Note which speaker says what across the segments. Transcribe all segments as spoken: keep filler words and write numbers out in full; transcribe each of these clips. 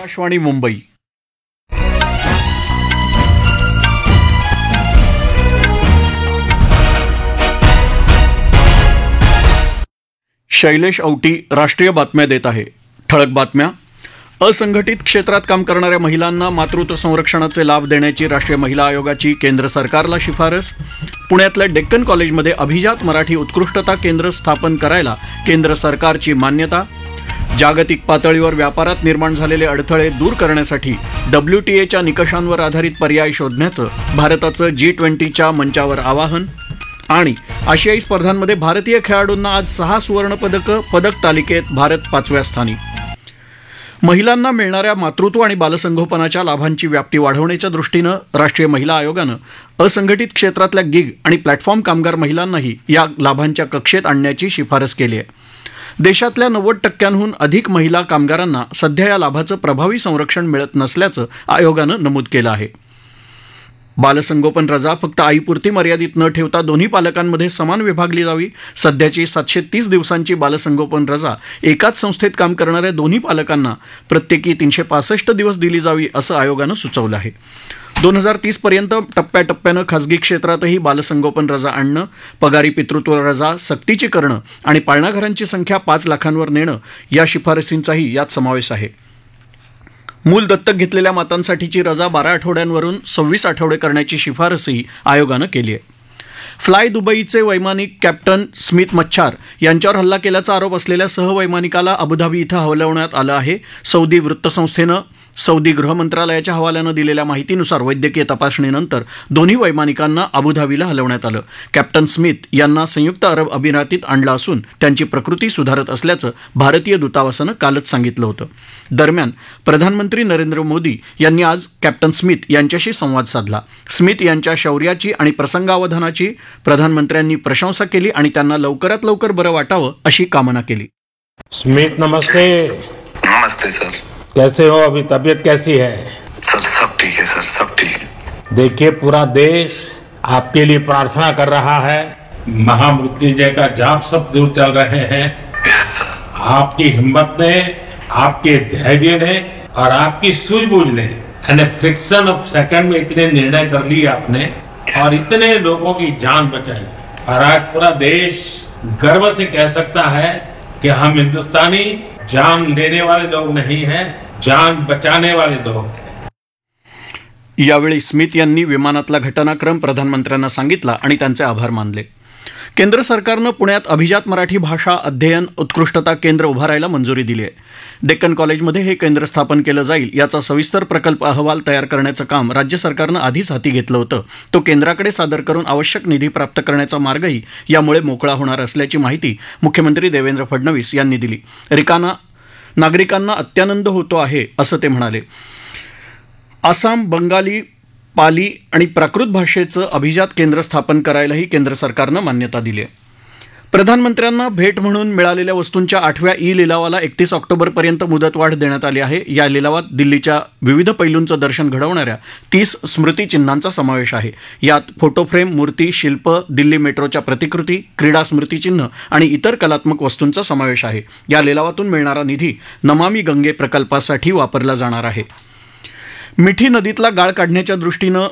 Speaker 1: आकाशवाणी मुंबई. शैलेश औटी राष्ट्रीय बातम्या देत आहे. ठळक बातम्या. असंघटित क्षेत्रात काम करणाऱ्या महिलांना मातृत्व संरक्षणाचे लाभ देण्याची राष्ट्रीय महिला आयोगाची केंद्र सरकारला शिफारस. पुण्यातल्या डेक्कन कॉलेजमध्ये अभिजात मराठी उत्कृष्टता केंद्र स्थापन करायला केंद्र सरकारची मान्यता. जागतिक पातळीवर व्यापारात निर्माण झालेले अडथळे दूर करण्यासाठी डब्ल्यूटीएच्या निकषांवर आधारित पर्याय शोधण्याचं भारताचं जी ट्वेंटीच्या मंचावर आवाहन. आणि आशियाई स्पर्धांमध्ये भारतीय खेळाडूंना आज सहा सुवर्णपदकं. पदक तालिकेत भारत पाचव्या स्थानी. महिलांना मिळणाऱ्या मातृत्व आणि बालसंगोपनाच्या लाभांची व्याप्ती वाढवण्याच्या दृष्टीनं राष्ट्रीय महिला आयोगानं असंघटित क्षेत्रातल्या गिग आणि प्लॅटफॉर्म कामगार महिलांनाही या लाभांच्या कक्षेत आणण्याची शिफारस केली आहे. देशातल्या नव्वद टक्क्यांहून अधिक महिला कामगारांना सध्या या लाभाचं प्रभावी संरक्षण मिळत नसल्याचं आयोगानं नमूद केलं आहे. बालसंगोपन रजा फक्त आईपुरती मर्यादित न ठेवता दोन्ही पालकांमध्ये समान विभागली जावी. सध्याची सातशे तीस दिवसांची बालसंगोपन रजा एकाच संस्थेत काम करणाऱ्या दोन्ही पालकांना प्रत्येकी तीनशे पासष्ट दिवस दिली जावी असं आयोगानं सुचवलं आहे. दोन हजार तीस पर्यंत टप्प्याटप्प्यानं खासगी क्षेत्रातही बालसंगोपन रजा आणणं, पगारी पितृत्व रजा सक्तीची करणं आणि पाळणाघरांची संख्या पाच लाखांवर नेणं या शिफारसींचाही यात समावेश आहे. मूल दत्तक घेतलेल्या मातांसाठीची रजा बारा आठवड्यांवरून सव्वीस आठवडे करण्याची शिफारसही आयोगानं केली आहे. फ्लाय दुबईचे वैमानिक कॅप्टन स्मिथ मच्छार यांच्यावर हल्ला केल्याचा आरोप असलेल्या सहवैमानिकाला अबुधाबी इथं हलवण्यात आलं आहे. सौदी वृत्तसंस्थेनं सौदी गृहमंत्रालयाच्या हवाल्यानं दिलेल्या माहितीनुसार वैद्यकीय तपासणीनंतर दोन्ही वैमानिकांना अबुधाबीला हलवण्यात आलं. कॅप्टन स्मिथ यांना संयुक्त अरब अमिरातीत आणलं असून त्यांची प्रकृती सुधारत असल्याचं भारतीय दूतावासानं कालच सांगितलं होतं. दरम्यान प्रधानमंत्री नरेंद्र मोदी यांनी आज कॅप्टन स्मिथ यांच्याशी संवाद साधला. स्मिथ यांच्या शौर्याची आणि प्रसंगावधानाची प्रधानमंत्र्यांनी प्रशंसा केली आणि त्यांना लवकरात लवकर बरं वाटावं अशी कामना केली.
Speaker 2: स्मिथ नमस्ते.
Speaker 3: नमस्ते सर.
Speaker 2: कैसे हो? अभी तबीयत कैसी है?
Speaker 3: सर सब ठीक है सर, सब ठीक है.
Speaker 2: देखिए पूरा देश आपके लिए प्रार्थना कर रहा है. महामृत्युंजय का जाप सब दूर चल रहे हैं.
Speaker 3: Yes sir.
Speaker 2: आपकी हिम्मत ने, आपके धैर्य ने और आपकी सूझबूझ ने यानी फ्रिक्शन ऑफ सेकंड में इतने निर्णय कर लिए आपने और इतने लोगों की जान बचाई. और आज पूरा देश गर्व से कह सकता है कि हम हिंदुस्तानी जान लेने वाले लोग नहीं हैं, जान बचाने वाले लोग हैं.
Speaker 1: यावेळी स्मिथ यांनी विमानातला घटनाक्रम प्रधानमंत्र्यांना सांगितला आणि त्यांचे आभार मानले. केंद्र सरकारनं पुण्यात अभिजात मराठी भाषा अध्ययन उत्कृष्टता केंद्र उभारायला मंजुरी दिली आहे. डेक्कन कॉलेजमध्ये हे केंद्र स्थापन केलं जाईल. याचा सविस्तर प्रकल्प अहवाल तयार करण्याचं काम राज्य सरकारनं आधीच हाती घेतलं होतं. तो केंद्राकडे सादर करून आवश्यक निधी प्राप्त करण्याचा मार्गही यामुळे मोकळा होणार असल्याची माहिती मुख्यमंत्री देवेंद्र फडणवीस यांनी दिली. रिकाना नागरिकांना अत्यानंद होतो आहे असं ते म्हणाले. आसाम, बंगाली, पाली आणि प्राकृत भाषेचं अभिजात केंद्र स्थापन करायलाही केंद्र सरकारनं मान्यता दिली आहे. प्रधानमंत्र्यांना भेट म्हणून मिळालेल्या वस्तूंच्या आठव्या ई लिलावाला एकतीस ऑक्टोबरपर्यंत मुदतवाढ देण्यात आली आहे. या लिलावात दिल्लीच्या विविध पैलूंचं दर्शन घडवणाऱ्या तीस स्मृतिचिन्हांचा समावेश आहे. यात फोटोफ्रेम, मूर्ती, शिल्प, दिल्ली मेट्रोच्या प्रतिकृती, क्रीडा स्मृतिचिन्ह आणि इतर कलात्मक वस्तूंचा समावेश आहे. या लिलावातून मिळणारा निधी नमामि गंगे प्रकल्पासाठी वापरला जाणार आहे. मिठी नदीतला गाळ काढण्याच्या दृष्टीनं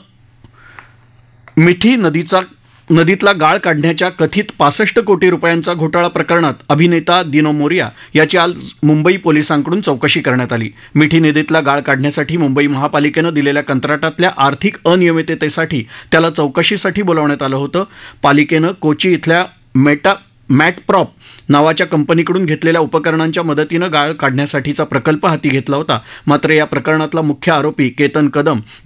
Speaker 1: मिठी नदीचा नदीतला गाळ काढण्याच्या कथित पासष्ट कोटी रुपयांचा घोटाळा प्रकरणात अभिनेता दिनो मोरिया याची आज मुंबई पोलिसांकडून चौकशी करण्यात आली. मिठी नदीतला गाळ काढण्यासाठी मुंबई महापालिकेनं दिलेल्या कंत्राटातल्या आर्थिक अनियमिततेसाठी त्याला चौकशीसाठी बोलावण्यात आलं होतं. पालिकेनं कोची इथल्या मेटा मॅटप्रॉप नावाच्या कंपनीकडून घेतलेल्या उपकरणांच्या मदतीनं गाळ काढण्यासाठीचा प्रकल्प हाती घेतला होता. मात्र या प्रकरणातला मुख्य आरोपी केतन कदम